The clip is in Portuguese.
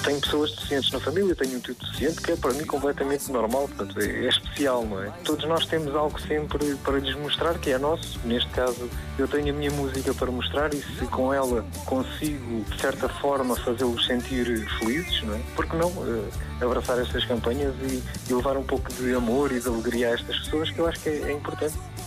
tenho pessoas deficientes na família, tenho um tio deficiente que é para mim completamente normal, portanto é especial, não é? Todos nós temos algo sempre para lhes mostrar que é nosso. Neste caso, eu tenho a minha música para mostrar e se com ela consigo, de certa forma, fazê-los sentir felizes, não é? Porque não abraçar estas campanhas e levar um pouco de amor e de alegria a estas pessoas, que eu acho que é importante.